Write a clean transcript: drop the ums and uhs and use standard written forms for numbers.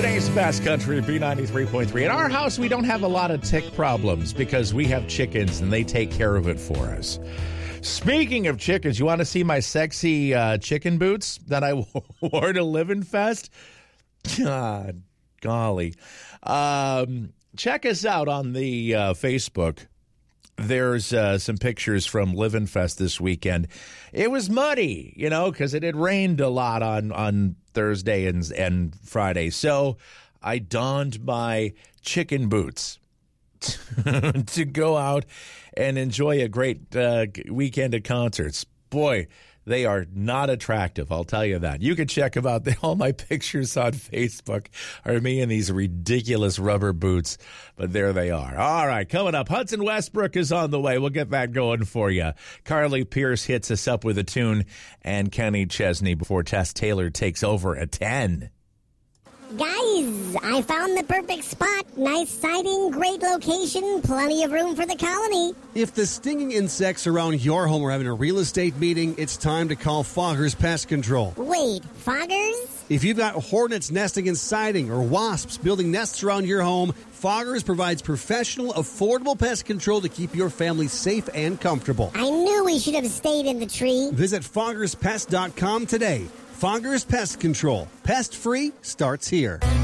Today's Best Country, B93.3. In our house, we don't have a lot of tick problems because we have chickens and they take care of it for us. Speaking of chickens, you want to see my sexy chicken boots that I wore to Living Fest? God, golly. Check us out on the Facebook. There's some pictures from Living Fest this weekend. It was muddy, because it had rained a lot on Thursday and Friday. So I donned my chicken boots to go out and enjoy a great weekend of concerts. Boy, they are not attractive, I'll tell you that. You can check about all my pictures on Facebook are me in these ridiculous rubber boots, but there they are. All right, coming up, Hudson Westbrook is on the way. We'll get that going for you. Carly Pierce hits us up with a tune, and Kenny Chesney before Tess Taylor takes over at 10. Guys, I found the perfect spot. Nice siding, great location, plenty of room for the colony. If the stinging insects around your home are having a real estate meeting, it's time to call Foggers Pest Control. Wait, Foggers? If you've got hornets nesting in siding or wasps building nests around your home, Foggers provides professional, affordable pest control to keep your family safe and comfortable. I knew we should have stayed in the tree. Visit foggerspest.com today. Foggers Pest Control. Pest free starts here.